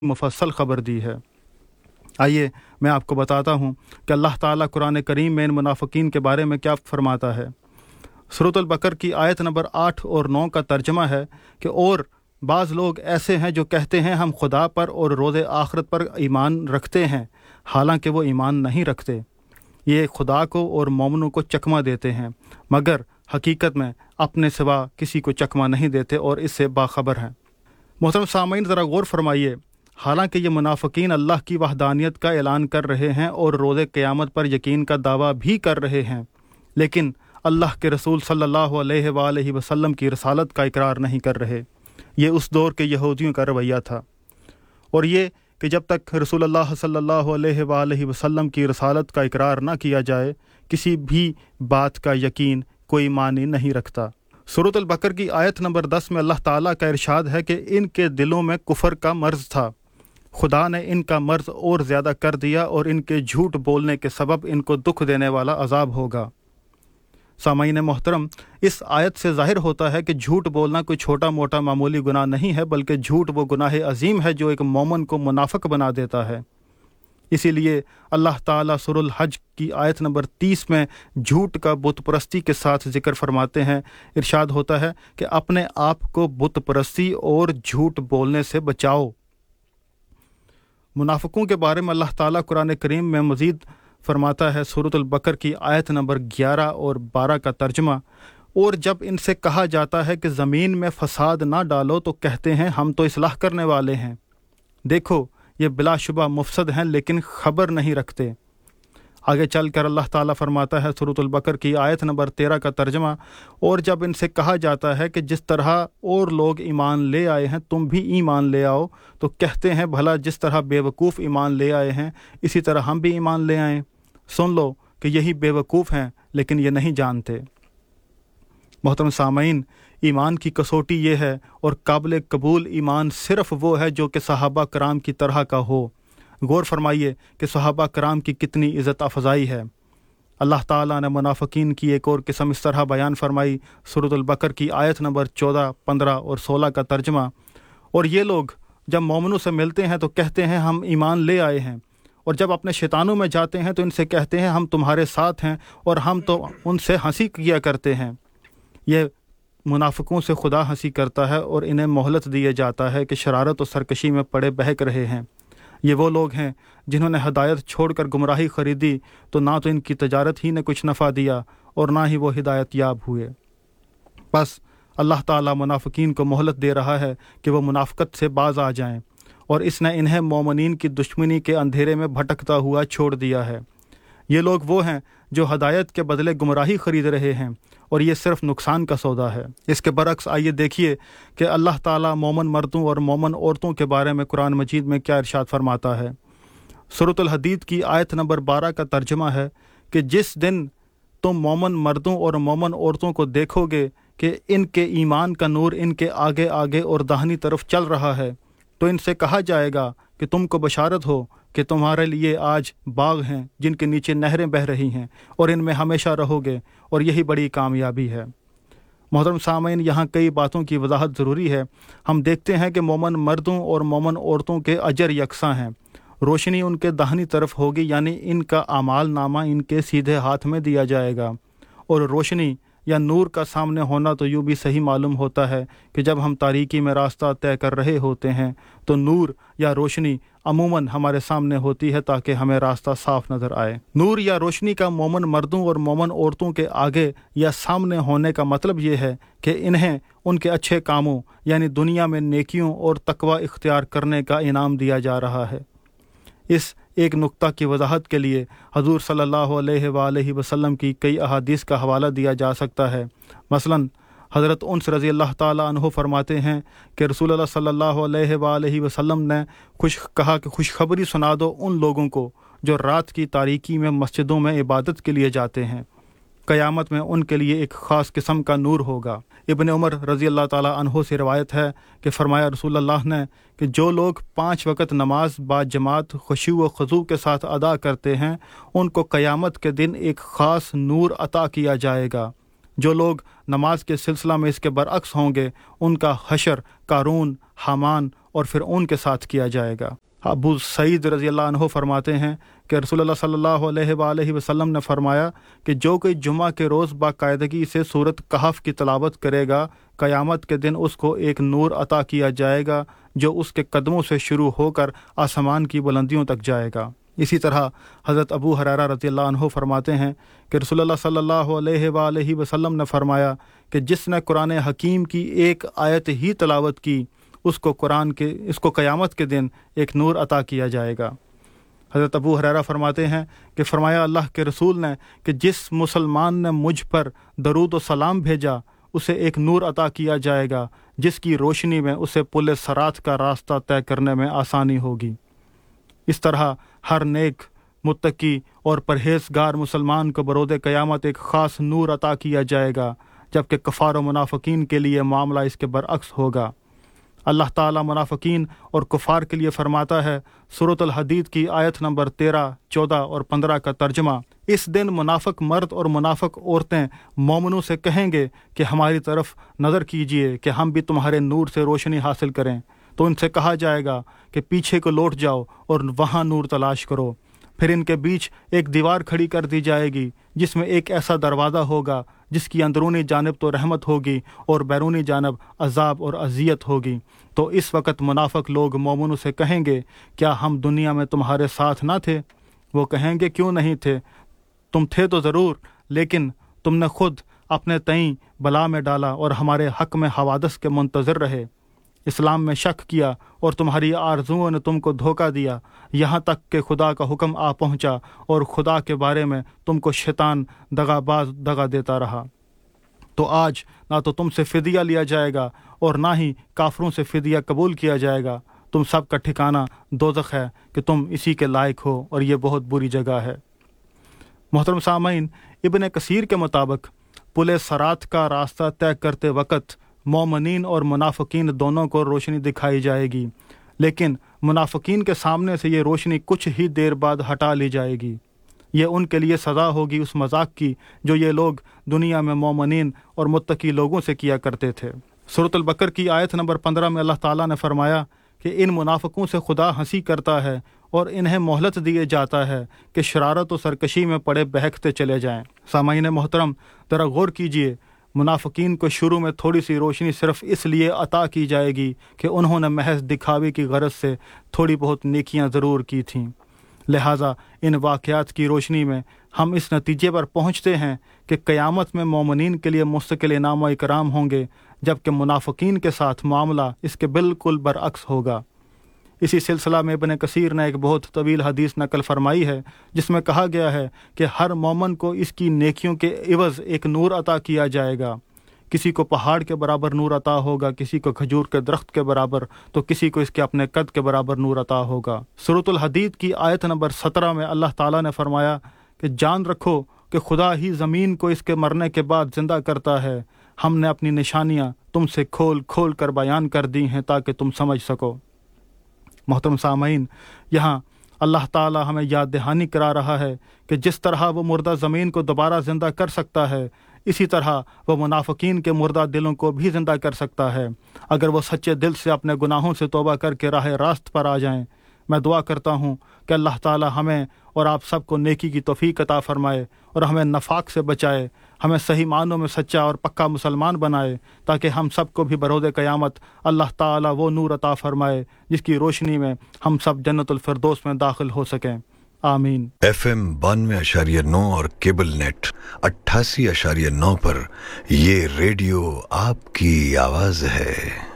مفصل خبر دی ہے۔ آئیے میں آپ کو بتاتا ہوں کہ اللہ تعالیٰ قرآن کریم میں ان منافقین کے بارے میں کیا فرماتا ہے۔ سورۃ البقرہ کی آیت نمبر 8 اور 9 کا ترجمہ ہے کہ اور بعض لوگ ایسے ہیں جو کہتے ہیں ہم خدا پر اور روز آخرت پر ایمان رکھتے ہیں، حالانکہ وہ ایمان نہیں رکھتے۔ یہ خدا کو اور مومنوں کو چکمہ دیتے ہیں، مگر حقیقت میں اپنے سوا کسی کو چکمہ نہیں دیتے اور اس سے باخبر ہیں۔ محترم سامعین، ذرا غور فرمائیے، حالانکہ یہ منافقین اللہ کی وحدانیت کا اعلان کر رہے ہیں اور روز قیامت پر یقین کا دعویٰ بھی کر رہے ہیں، لیکن اللہ کے رسول صلی اللہ علیہ وآلہ وسلم کی رسالت کا اقرار نہیں کر رہے۔ یہ اس دور کے یہودیوں کا رویہ تھا، اور یہ کہ جب تک رسول اللہ صلی اللہ علیہ وآلہ وسلم کی رسالت کا اقرار نہ کیا جائے، کسی بھی بات کا یقین کوئی معنی نہیں رکھتا۔ سورۃ البقرہ کی آیت نمبر 10 میں اللہ تعالیٰ کا ارشاد ہے کہ ان کے دلوں میں کفر کا مرض تھا، خدا نے ان کا مرض اور زیادہ کر دیا اور ان کے جھوٹ بولنے کے سبب ان کو دکھ دینے والا عذاب ہوگا۔ سامعین محترم، اس آیت سے ظاہر ہوتا ہے کہ جھوٹ بولنا کوئی چھوٹا موٹا معمولی گناہ نہیں ہے، بلکہ جھوٹ وہ گناہ عظیم ہے جو ایک مومن کو منافق بنا دیتا ہے۔ اسی لیے اللہ تعالیٰ سورہ الحج کی آیت نمبر 30 میں جھوٹ کا بت پرستی کے ساتھ ذکر فرماتے ہیں۔ ارشاد ہوتا ہے کہ اپنے آپ کو بت پرستی اور جھوٹ بولنے سے بچاؤ۔ منافقوں کے بارے میں اللہ تعالیٰ قرآن کریم میں مزید فرماتا ہے۔ سورۃ البقرہ کی آیت نمبر 11 اور 12 کا ترجمہ، اور جب ان سے کہا جاتا ہے کہ زمین میں فساد نہ ڈالو تو کہتے ہیں ہم تو اصلاح کرنے والے ہیں۔ دیکھو، یہ بلا شبہ مفسد ہیں لیکن خبر نہیں رکھتے۔ آگے چل کر اللہ تعالیٰ فرماتا ہے سورۃ البقرہ کی آیت نمبر 13 کا ترجمہ، اور جب ان سے کہا جاتا ہے کہ جس طرح اور لوگ ایمان لے آئے ہیں تم بھی ایمان لے آؤ، تو کہتے ہیں بھلا جس طرح بے وقوف ایمان لے آئے ہیں اسی طرح ہم بھی ایمان لے آئیں۔ سن لو کہ یہی بے وقوف ہیں لیکن یہ نہیں جانتے۔ محترم سامعین، ایمان کی کسوٹی یہ ہے اور قابل قبول ایمان صرف وہ ہے جو کہ صحابہ کرام کی طرح کا ہو۔ غور فرمائیے کہ صحابہ کرام کی کتنی عزت افزائی ہے۔ اللہ تعالیٰ نے منافقین کی ایک اور قسم اس طرح بیان فرمائی۔ سورۃ البقرہ کی آیت نمبر 14، 15 اور 16 کا ترجمہ، اور یہ لوگ جب مومنوں سے ملتے ہیں تو کہتے ہیں ہم ایمان لے آئے ہیں، اور جب اپنے شیطانوں میں جاتے ہیں تو ان سے کہتے ہیں ہم تمہارے ساتھ ہیں، اور ہم تو ان سے ہنسی کیا کرتے ہیں۔ یہ منافقوں سے خدا ہنسی کرتا ہے اور انہیں مہلت دیے جاتا ہے کہ شرارت و سرکشی میں پڑے بہک رہے ہیں۔ یہ وہ لوگ ہیں جنہوں نے ہدایت چھوڑ کر گمراہی خریدی، تو نہ تو ان کی تجارت ہی نے کچھ نفع دیا اور نہ ہی وہ ہدایت یاب ہوئے۔ بس اللہ تعالیٰ منافقین کو مہلت دے رہا ہے کہ وہ منافقت سے باز آ جائیں، اور اس نے انہیں مومنین کی دشمنی کے اندھیرے میں بھٹکتا ہوا چھوڑ دیا ہے۔ یہ لوگ وہ ہیں جو ہدایت کے بدلے گمراہی خرید رہے ہیں، اور یہ صرف نقصان کا سودا ہے۔ اس کے برعکس آئیے دیکھیے کہ اللہ تعالیٰ مومن مردوں اور مومن عورتوں کے بارے میں قرآن مجید میں کیا ارشاد فرماتا ہے۔ سورۃ الحدید کی آیت نمبر 12 کا ترجمہ ہے کہ جس دن تم مومن مردوں اور مومن عورتوں کو دیکھو گے کہ ان کے ایمان کا نور ان کے آگے آگے اور داہنی طرف چل رہا ہے، تو ان سے کہا جائے گا کہ تم کو بشارت ہو کہ تمہارے لیے آج باغ ہیں جن کے نیچے نہریں بہہ رہی ہیں، اور ان میں ہمیشہ رہو گے، اور یہی بڑی کامیابی ہے۔ محترم سامعین، یہاں کئی باتوں کی وضاحت ضروری ہے۔ ہم دیکھتے ہیں کہ مومن مردوں اور مومن عورتوں کے اجر یکساں ہیں۔ روشنی ان کے داہنی طرف ہوگی، یعنی ان کا اعمال نامہ ان کے سیدھے ہاتھ میں دیا جائے گا، اور روشنی یا نور کا سامنے ہونا تو یوں بھی صحیح معلوم ہوتا ہے کہ جب ہم تاریکی میں راستہ طے کر رہے ہوتے ہیں تو نور یا روشنی عموماً ہمارے سامنے ہوتی ہے تاکہ ہمیں راستہ صاف نظر آئے۔ نور یا روشنی کا مومن مردوں اور مومن عورتوں کے آگے یا سامنے ہونے کا مطلب یہ ہے کہ انہیں ان کے اچھے کاموں یعنی دنیا میں نیکیوں اور تقوی اختیار کرنے کا انعام دیا جا رہا ہے۔ اس ایک نقطہ کی وضاحت کے لیے حضور صلی اللہ علیہ وآلہ وسلم کی کئی احادیث کا حوالہ دیا جا سکتا ہے۔ مثلاً حضرت انس رضی اللہ تعالیٰ عنہ فرماتے ہیں کہ رسول اللہ صلی اللہ علیہ وآلہ وسلم نے کہا کہ خوشخبری سنا دو ان لوگوں کو جو رات کی تاریکی میں مسجدوں میں عبادت کے لیے جاتے ہیں، قیامت میں ان کے لیے ایک خاص قسم کا نور ہوگا۔ ابن عمر رضی اللہ تعالیٰ عنہ سے روایت ہے کہ فرمایا رسول اللہ نے کہ جو لوگ 5 وقت نماز با جماعت خشوع و خضوع کے ساتھ ادا کرتے ہیں ان کو قیامت کے دن ایک خاص نور عطا کیا جائے گا۔ جو لوگ نماز کے سلسلہ میں اس کے برعکس ہوں گے ان کا حشر قارون، حامان اور فرعون کے ساتھ کیا جائے گا۔ ابو سعید رضی اللہ عنہ فرماتے ہیں کہ رسول اللہ صلی اللہ علیہ وآلہ وسلم نے فرمایا کہ جو کوئی جمعہ کے روز باقاعدگی سے سورۃ کہف کی تلاوت کرے گا، قیامت کے دن اس کو ایک نور عطا کیا جائے گا جو اس کے قدموں سے شروع ہو کر آسمان کی بلندیوں تک جائے گا۔ اسی طرح حضرت ابو ہریرہ رضی اللہ عنہ فرماتے ہیں کہ رسول اللہ صلی اللہ علیہ وآلہ وسلم نے فرمایا کہ جس نے قرآن حکیم کی ایک آیت ہی تلاوت کی، اس کو قیامت کے دن ایک نور عطا کیا جائے گا۔ حضرت ابو ہریرہ فرماتے ہیں کہ فرمایا اللہ کے رسول نے کہ جس مسلمان نے مجھ پر درود و سلام بھیجا، اسے ایک نور عطا کیا جائے گا جس کی روشنی میں اسے پل صراط کا راستہ طے کرنے میں آسانی ہوگی۔ اس طرح ہر نیک، متقی اور پرہیزگار مسلمان کو برود قیامت ایک خاص نور عطا کیا جائے گا، جبکہ کفار و منافقین کے لیے معاملہ اس کے برعکس ہوگا۔ اللہ تعالیٰ منافقین اور کفار کے لیے فرماتا ہے، سورۃ الحدید کی آیت نمبر 13، 14 اور 15 کا ترجمہ: اس دن منافق مرد اور منافق عورتیں مومنوں سے کہیں گے کہ ہماری طرف نظر کیجئے کہ ہم بھی تمہارے نور سے روشنی حاصل کریں، تو ان سے کہا جائے گا کہ پیچھے کو لوٹ جاؤ اور وہاں نور تلاش کرو۔ پھر ان کے بیچ ایک دیوار کھڑی کر دی جائے گی جس میں ایک ایسا دروازہ ہوگا جس کی اندرونی جانب تو رحمت ہوگی اور بیرونی جانب عذاب اور اذیت ہوگی۔ تو اس وقت منافق لوگ مومنوں سے کہیں گے، کیا ہم دنیا میں تمہارے ساتھ نہ تھے؟ وہ کہیں گے، کیوں نہیں تھے؟ تم تھے تو ضرور، لیکن تم نے خود اپنے تئیں بلا میں ڈالا اور ہمارے حق میں حوادث کے منتظر رہے، اسلام میں شک کیا اور تمہاری آرزوؤں نے تم کو دھوکہ دیا، یہاں تک کہ خدا کا حکم آ پہنچا اور خدا کے بارے میں تم کو شیطان دغا باز دغا دیتا رہا۔ تو آج نہ تو تم سے فدیہ لیا جائے گا اور نہ ہی کافروں سے فدیہ قبول کیا جائے گا، تم سب کا ٹھکانہ دوزخ ہے کہ تم اسی کے لائق ہو، اور یہ بہت بری جگہ ہے۔ محترم سامعین، ابن کثیر کے مطابق پل صراط کا راستہ طے کرتے وقت مومنین اور منافقین دونوں کو روشنی دکھائی جائے گی، لیکن منافقین کے سامنے سے یہ روشنی کچھ ہی دیر بعد ہٹا لی جائے گی۔ یہ ان کے لیے سزا ہوگی اس مذاق کی جو یہ لوگ دنیا میں مومنین اور متقی لوگوں سے کیا کرتے تھے۔ سورۃ البقر کی آیت نمبر 15 میں اللہ تعالیٰ نے فرمایا کہ ان منافقوں سے خدا ہنسی کرتا ہے اور انہیں مہلت دیے جاتا ہے کہ شرارت و سرکشی میں پڑے بہکتے چلے جائیں۔ سامعین محترم، ذرا غور کیجئے، منافقین کو شروع میں تھوڑی سی روشنی صرف اس لیے عطا کی جائے گی کہ انہوں نے محض دکھاوے کی غرض سے تھوڑی بہت نیکیاں ضرور کی تھیں۔ لہٰذا ان واقعات کی روشنی میں ہم اس نتیجے پر پہنچتے ہیں کہ قیامت میں مومنین کے لیے مستقل انعام و اکرام ہوں گے، جبکہ منافقین کے ساتھ معاملہ اس کے بالکل برعکس ہوگا۔ اسی سلسلہ میں ابن کثیر نے ایک بہت طویل حدیث نقل فرمائی ہے جس میں کہا گیا ہے کہ ہر مومن کو اس کی نیکیوں کے عوض ایک نور عطا کیا جائے گا۔ کسی کو پہاڑ کے برابر نور عطا ہوگا، کسی کو کھجور کے درخت کے برابر، تو کسی کو اس کے اپنے قد کے برابر نور عطا ہوگا۔ سورۃ الحدید کی آیت نمبر 17 میں اللہ تعالیٰ نے فرمایا کہ جان رکھو کہ خدا ہی زمین کو اس کے مرنے کے بعد زندہ کرتا ہے، ہم نے اپنی نشانیاں تم سے کھول کھول کر بیان کر دی ہیں تاکہ تم سمجھ سکو۔ محترم سامعین، یہاں اللہ تعالیٰ ہمیں یاد دہانی کرا رہا ہے کہ جس طرح وہ مردہ زمین کو دوبارہ زندہ کر سکتا ہے، اسی طرح وہ منافقین کے مردہ دلوں کو بھی زندہ کر سکتا ہے اگر وہ سچے دل سے اپنے گناہوں سے توبہ کر کے راہ راست پر آ جائیں۔ میں دعا کرتا ہوں کہ اللہ تعالیٰ ہمیں اور آپ سب کو نیکی کی توفیق عطا فرمائے اور ہمیں نفاق سے بچائے، ہمیں صحیح معنوں میں سچا اور پکا مسلمان بنائے، تاکہ ہم سب کو بھی برود قیامت اللہ تعالیٰ وہ نور عطا فرمائے جس کی روشنی میں ہم سب جنت الفردوس میں داخل ہو سکیں۔ آمین۔ FM 92.9 اور کیبل نیٹ 88.9 پر یہ ریڈیو آپ کی آواز ہے۔